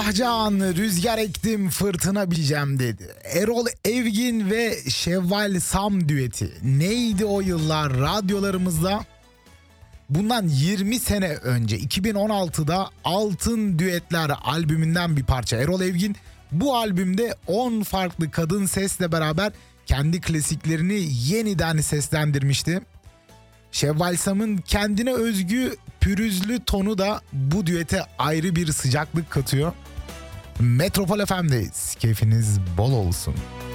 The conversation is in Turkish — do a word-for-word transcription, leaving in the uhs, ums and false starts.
Ah can rüzgar ektim fırtına bileceğim dedi. Erol Evgin ve Şevval Sam düeti. Neydi o yıllar radyolarımızda? Bundan yirmi sene önce iki bin on altıda Altın Düetler albümünden bir parça. Erol Evgin bu albümde on farklı kadın sesle beraber kendi klasiklerini yeniden seslendirmişti. Şevval Sam'ın kendine özgü pürüzlü tonu da bu düete ayrı bir sıcaklık katıyor. Metropol F M'deyiz. Keyfiniz bol olsun.